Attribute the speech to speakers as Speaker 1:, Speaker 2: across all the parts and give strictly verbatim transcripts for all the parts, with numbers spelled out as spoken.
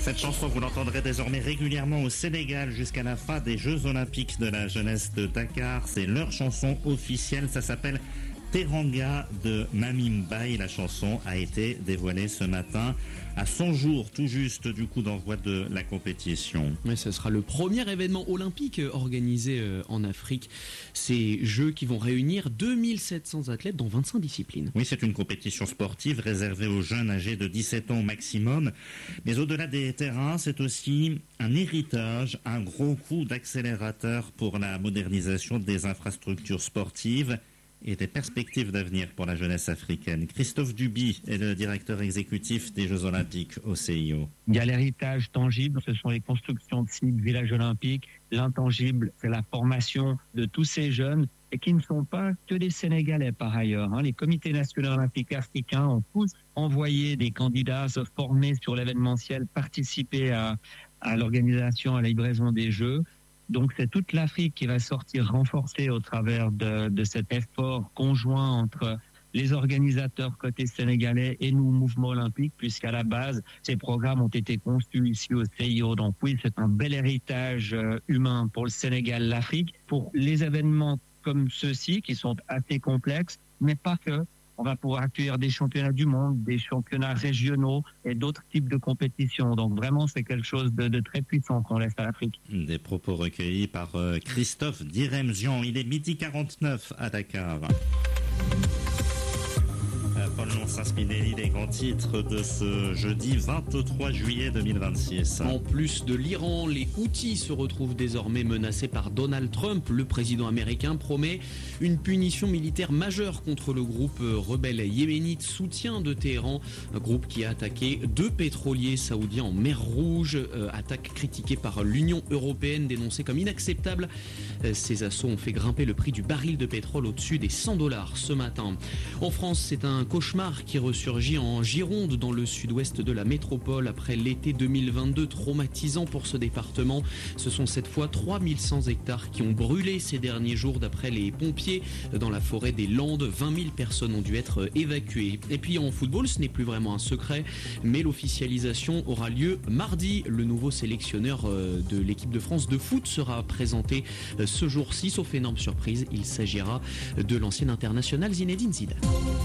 Speaker 1: Cette chanson, vous l'entendrez désormais régulièrement au Sénégal jusqu'à la fin des Jeux Olympiques de la jeunesse de Dakar. C'est leur chanson officielle, ça s'appelle Teranga de Mami Mbaye. La chanson a été dévoilée ce matin à cent jours tout juste du coup d'envoi de la compétition.
Speaker 2: Mais ce sera le premier événement olympique organisé en Afrique. Ces Jeux qui vont réunir deux mille sept cents athlètes dans vingt-cinq disciplines.
Speaker 1: Oui, c'est une compétition sportive réservée aux jeunes âgés de dix-sept ans au maximum. Mais au-delà des terrains, c'est aussi un héritage, un gros coup d'accélérateur pour la modernisation des infrastructures sportives et des perspectives d'avenir pour la jeunesse africaine. Christophe Duby est le directeur exécutif des Jeux Olympiques au C I O.
Speaker 3: Il y a l'héritage tangible, ce sont les constructions de sites, villages olympiques. L'intangible, c'est la formation de tous ces jeunes et qui ne sont pas que des Sénégalais par ailleurs. Hein. Les comités nationaux olympiques africains ont tous envoyé des candidats se former sur l'événementiel, participer à, à l'organisation, à la livraison des Jeux. Donc c'est toute l'Afrique qui va sortir renforcée au travers de, de cet effort conjoint entre les organisateurs côté sénégalais et nous, mouvement olympique, puisqu'à la base, ces programmes ont été conçus ici au C I O. Donc oui, c'est un bel héritage humain pour le Sénégal, l'Afrique, pour les événements comme ceux-ci qui sont assez complexes, mais pas que. On va pouvoir accueillir des championnats du monde, des championnats régionaux et d'autres types de compétitions. Donc vraiment, c'est quelque chose de, de très puissant qu'on laisse à l'Afrique.
Speaker 1: Des propos recueillis par Christophe Diremzian. Il est midi quarante-neuf à Dakar. Paul Lonsas-Spinelli, les grands titres de ce jeudi vingt-trois juillet deux mille vingt-six.
Speaker 2: En plus de l'Iran, les Houthis se retrouvent désormais menacés par Donald Trump. Le président américain promet une punition militaire majeure contre le groupe rebelle yéménite soutien de Téhéran, un groupe qui a attaqué deux pétroliers saoudiens en mer Rouge, euh, attaque critiquée par l'Union européenne, dénoncée comme inacceptable. Euh, ces assauts ont fait grimper le prix du baril de pétrole au-dessus des cent dollars ce matin. En France, c'est un cauchemar qui ressurgit en Gironde, dans le sud-ouest de la métropole, après l'été deux mille vingt-deux traumatisant pour ce département. Ce sont cette fois trois mille cent hectares qui ont brûlé ces derniers jours d'après les pompiers dans la forêt des Landes. vingt mille personnes ont dû être évacuées. Et puis en football, ce n'est plus vraiment un secret, mais l'officialisation aura lieu mardi. Le nouveau sélectionneur de l'équipe de France de foot sera présenté ce jour-ci, sauf énorme surprise, il s'agira de l'ancien international Zinedine Zidane.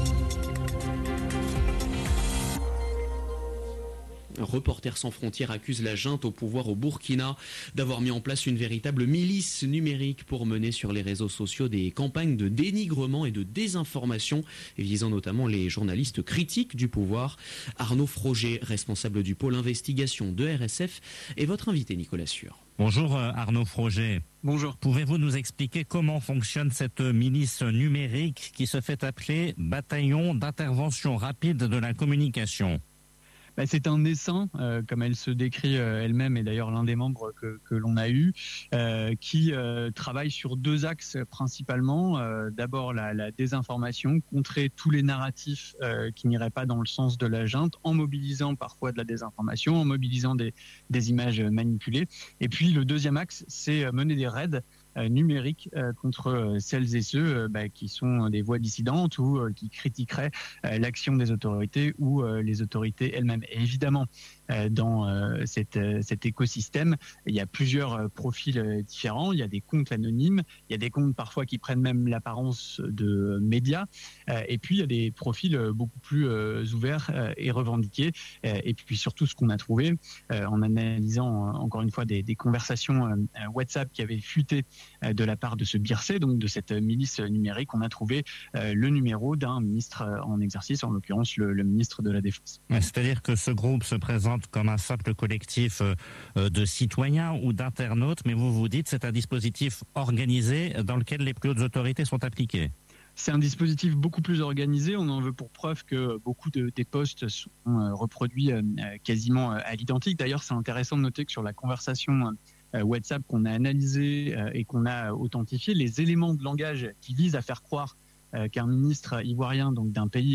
Speaker 2: Reporters sans frontières accuse la junte au pouvoir au Burkina d'avoir mis en place une véritable milice numérique pour mener sur les réseaux sociaux des campagnes de dénigrement et de désinformation, visant notamment les journalistes critiques du pouvoir. Arnaud Froger, responsable du pôle investigation de R S F, est votre invité, Nicolas Sûr.
Speaker 1: Bonjour Arnaud Froger.
Speaker 3: Bonjour.
Speaker 1: Pouvez-vous nous expliquer comment fonctionne cette milice numérique qui se fait appeler Bataillon d'intervention rapide de la communication ?
Speaker 3: Bah, c'est un essaim, euh, comme elle se décrit euh, elle-même, et d'ailleurs l'un des membres que, que l'on a eu, euh, qui euh, travaille sur deux axes principalement. Euh, d'abord la, la désinformation, contrer tous les narratifs euh, qui n'iraient pas dans le sens de la junte, en mobilisant parfois de la désinformation, en mobilisant des, des images manipulées. Et puis le deuxième axe, c'est mener des raids numérique euh, contre euh, celles et ceux euh, bah, qui sont des voix dissidentes ou euh, qui critiqueraient euh, l'action des autorités ou euh, les autorités elles-mêmes. Et évidemment, euh, dans euh, cette, euh, cet écosystème, il y a plusieurs euh, profils euh, différents. Il y a des comptes anonymes, il y a des comptes parfois qui prennent même l'apparence de médias, euh, et puis il y a des profils euh, beaucoup plus euh, ouverts euh, et revendiqués. Euh, et puis surtout, ce qu'on a trouvé euh, en analysant euh, encore une fois des, des conversations euh, WhatsApp qui avaient fuité de la part de ce B I R C, donc de cette milice numérique, on a trouvé euh, le numéro d'un ministre en exercice, en l'occurrence le, le ministre de la Défense.
Speaker 1: Ouais, c'est-à-dire que ce groupe se présente comme un simple collectif euh, de citoyens ou d'internautes, mais vous vous dites c'est un dispositif organisé dans lequel les plus hautes autorités sont appliquées.
Speaker 3: C'est un dispositif beaucoup plus organisé. On en veut pour preuve que beaucoup de, des postes sont euh, reproduits euh, quasiment à l'identique. D'ailleurs, c'est intéressant de noter que sur la conversation euh, WhatsApp qu'on a analysée euh, et qu'on a authentifié, les éléments de langage qui visent à faire croire euh, qu'un ministre ivoirien, donc d'un pays euh,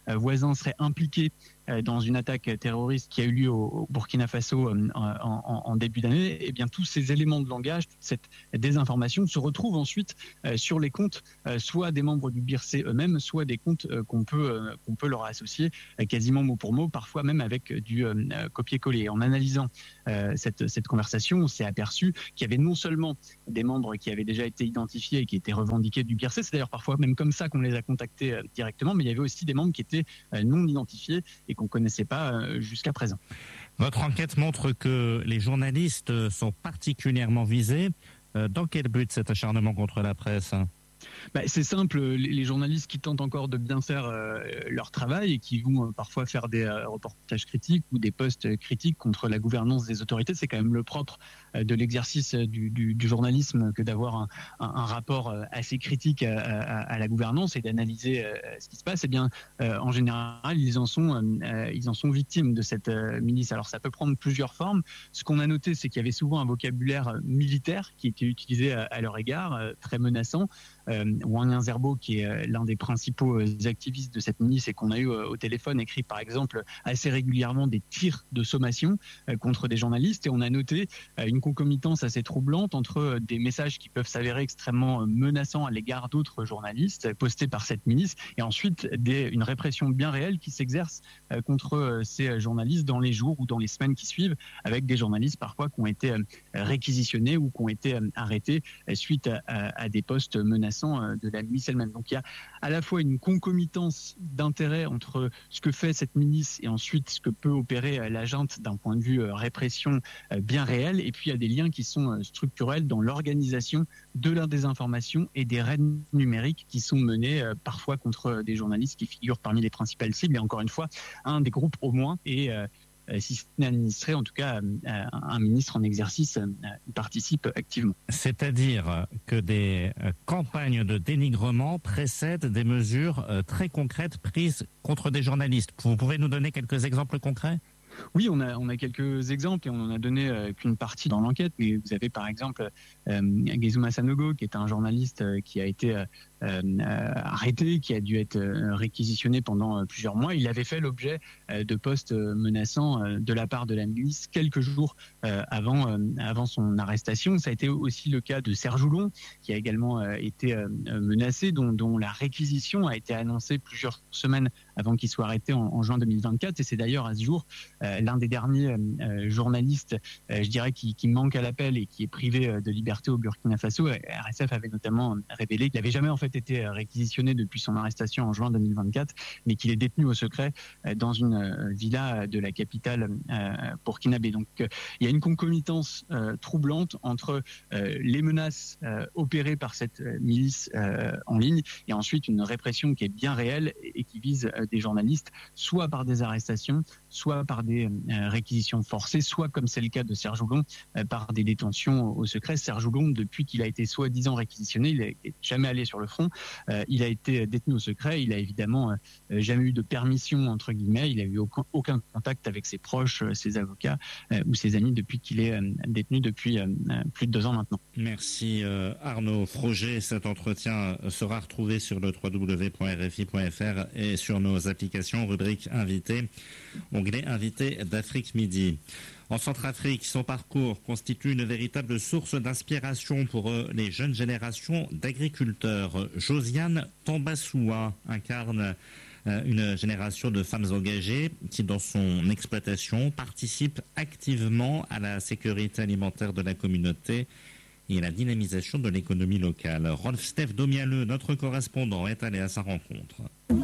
Speaker 3: voisin serait impliqué dans une attaque terroriste qui a eu lieu au Burkina Faso en, en, en début d'année, eh bien tous ces éléments de langage, toute cette désinformation se retrouvent ensuite sur les comptes, soit des membres du B I R C eux-mêmes, soit des comptes qu'on peut, qu'on peut leur associer quasiment mot pour mot, parfois même avec du copier-coller. En analysant cette, cette conversation, on s'est aperçu qu'il y avait non seulement des membres qui avaient déjà été identifiés et qui étaient revendiqués du B I R C, c'est d'ailleurs parfois même comme ça qu'on les a contactés directement, mais il y avait aussi des membres qui étaient non identifiés et qu'on ne connaissait pas jusqu'à présent.
Speaker 1: Votre enquête montre que les journalistes sont particulièrement visés. Dans quel but cet acharnement contre la presse ?
Speaker 3: Bah, c'est simple, les journalistes qui tentent encore de bien faire euh, leur travail et qui vont euh, parfois faire des euh, reportages critiques ou des posts critiques contre la gouvernance des autorités, c'est quand même le propre euh, de l'exercice du, du, du journalisme que d'avoir un, un, un rapport euh, assez critique à, à, à la gouvernance et d'analyser euh, ce qui se passe. Eh bien, euh, en général, ils en sont, euh, ils en sont victimes de cette euh, milice. Alors, ça peut prendre plusieurs formes. Ce qu'on a noté, c'est qu'il y avait souvent un vocabulaire militaire qui était utilisé à, à leur égard, euh, très menaçant. Euh, Wanyan Zerbo, qui est euh, l'un des principaux euh, activistes de cette milice et qu'on a eu euh, au téléphone, écrit par exemple assez régulièrement des tirs de sommation euh, contre des journalistes. Et on a noté euh, une concomitance assez troublante entre euh, des messages qui peuvent s'avérer extrêmement euh, menaçants à l'égard d'autres journalistes euh, postés par cette milice et ensuite des, une répression bien réelle qui s'exerce euh, contre euh, ces journalistes dans les jours ou dans les semaines qui suivent, avec des journalistes parfois qui ont été euh, réquisitionnés ou qui ont été euh, arrêtés euh, suite à, à, à des postes menaçants de la milice elle-même. Donc il y a à la fois une concomitance d'intérêts entre ce que fait cette milice et ensuite ce que peut opérer la junte d'un point de vue répression bien réel, et puis il y a des liens qui sont structurels dans l'organisation de la désinformation et des raids numériques qui sont menés parfois contre des journalistes qui figurent parmi les principales cibles, et encore une fois, un des groupes au moins est si ce n'est administré, en tout cas, un ministre en exercice participe activement.
Speaker 1: C'est-à-dire que des campagnes de dénigrement précèdent des mesures très concrètes prises contre des journalistes. Vous pouvez nous donner quelques exemples concrets ?
Speaker 3: Oui, on a, on a quelques exemples et on n'en a donné euh, qu'une partie dans l'enquête. Mais vous avez par exemple euh, Gezuma Sanogo, qui est un journaliste euh, qui a été euh, euh, arrêté, qui a dû être euh, réquisitionné pendant euh, plusieurs mois. Il avait fait l'objet euh, de postes euh, menaçants euh, de la part de la milice quelques jours euh, avant, euh, avant son arrestation. Ça a été aussi le cas de Serge Oulon, qui a également euh, été euh, menacé, dont, dont la réquisition a été annoncée plusieurs semaines avant qu'il soit arrêté en, en juin deux mille vingt-quatre. Et c'est d'ailleurs à ce jour euh, l'un des derniers euh, journalistes, euh, je dirais, qui, qui manque à l'appel et qui est privé euh, de liberté au Burkina Faso. R S F avait notamment révélé qu'il n'avait jamais en fait été réquisitionné depuis son arrestation en juin deux mille vingt-quatre, mais qu'il est détenu au secret euh, dans une euh, villa de la capitale euh, burkinabé. Donc euh, il y a une concomitance euh, troublante entre euh, les menaces euh, opérées par cette euh, milice euh, en ligne et ensuite une répression qui est bien réelle et qui vise euh, des journalistes, soit par des arrestations, soit par des euh, réquisitions forcées, soit, comme c'est le cas de Serge Oulon, euh, par des détentions au secret. Serge Oulon, depuis qu'il a été soi-disant réquisitionné, il n'est jamais allé sur le front, euh, il a été détenu au secret, il a évidemment euh, jamais eu de permission, entre guillemets, il n'a eu aucun, aucun contact avec ses proches, ses avocats euh, ou ses amis depuis qu'il est euh, détenu depuis euh, plus de deux ans maintenant.
Speaker 1: Merci euh, Arnaud Froger. Cet entretien sera retrouvé sur le w w w point r f i point f r et sur nos applications, rubrique invité, onglet invité d'Afrique Midi. En Centrafrique, son parcours constitue une véritable source d'inspiration pour les jeunes générations d'agriculteurs. Josiane Tambassoua incarne une génération de femmes engagées qui, dans son exploitation, participent activement à la sécurité alimentaire de la communauté et à la dynamisation de l'économie locale. Rolf-Steph Domialeux, notre correspondant, est allé à sa rencontre.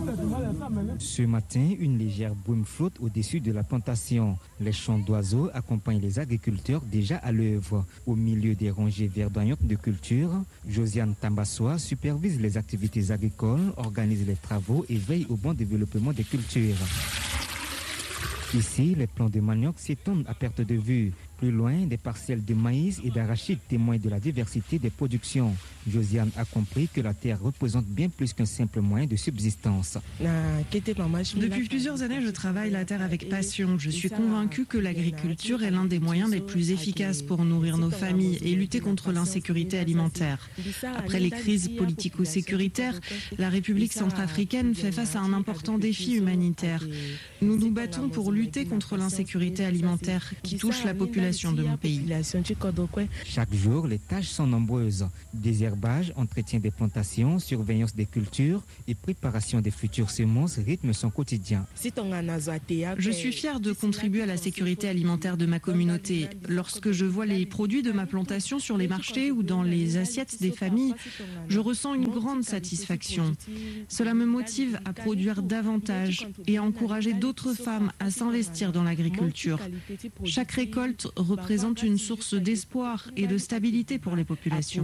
Speaker 4: Ce matin, une légère brume flotte au-dessus de la plantation. Les chants d'oiseaux accompagnent les agriculteurs déjà à l'œuvre. Au milieu des rangées verdoyantes de culture, Josiane Tambassoua supervise les activités agricoles, organise les travaux et veille au bon développement des cultures. Ici, les plants de manioc s'étendent à perte de vue. Plus loin, des parcelles de maïs et d'arachide témoignent de la diversité des productions. Josiane a compris que la terre représente bien plus qu'un simple moyen de subsistance.
Speaker 5: Depuis plusieurs années, je travaille la terre avec passion. Je suis convaincue que l'agriculture est l'un des moyens les plus efficaces pour nourrir nos familles et lutter contre l'insécurité alimentaire. Après les crises politico-sécuritaires, la République centrafricaine fait face à un important défi humanitaire. Nous nous battons pour lutter contre l'insécurité alimentaire qui touche la population de mon pays.
Speaker 4: Chaque jour, les tâches sont nombreuses. Désherbage, entretien des plantations, surveillance des cultures et préparation des futures semences rythment son quotidien.
Speaker 5: Je suis fière de contribuer à la sécurité alimentaire de ma communauté. Lorsque je vois les produits de ma plantation sur les marchés ou dans les assiettes des familles, je ressens une grande satisfaction. Cela me motive à produire davantage et à encourager d'autres femmes à s'investir dans l'agriculture. Chaque récolte représente une source d'espoir et de stabilité pour les populations.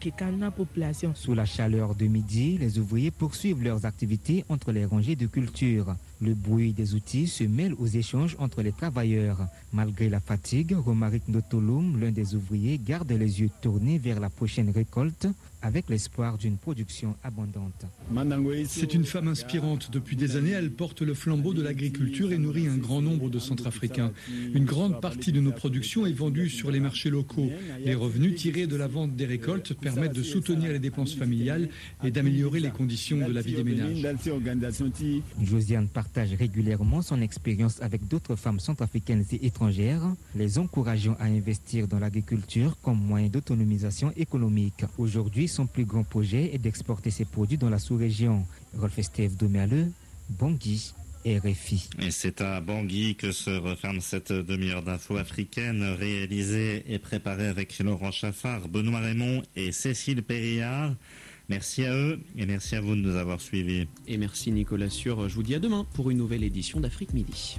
Speaker 4: Sous la chaleur de midi, les ouvriers poursuivent leurs activités entre les rangées de culture. Le bruit des outils se mêle aux échanges entre les travailleurs. Malgré la fatigue, Romaric Notolum, l'un des ouvriers, garde les yeux tournés vers la prochaine récolte avec l'espoir d'une production abondante.
Speaker 6: C'est une femme inspirante. Depuis des années, elle porte le flambeau de l'agriculture et nourrit un grand nombre de Centrafricains. Une grande partie de nos productions est vendue sur les marchés locaux. Les revenus tirés de la vente des récoltes permettent de soutenir les dépenses familiales et d'améliorer les conditions de la vie des ménages.
Speaker 4: Josiane partage régulièrement son expérience avec d'autres femmes centrafricaines et étrangères, les encourageant à investir dans l'agriculture comme moyen d'autonomisation économique. Aujourd'hui, son plus grand projet est d'exporter ses produits dans la sous-région. Rolf Estève Domerle, Bangui, R F I.
Speaker 1: Et c'est à Bangui que se referme cette demi-heure d'infos africaine réalisée et préparée avec Laurent Chaffard, Benoît Raymond et Cécile Périllard. Merci à eux et merci à vous de nous avoir suivis.
Speaker 2: Et merci Nicolas Sûr. Je vous dis à demain pour une nouvelle édition d'Afrique Midi.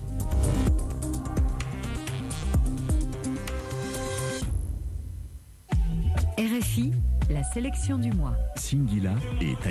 Speaker 7: R F I, la sélection du mois.
Speaker 8: Singila est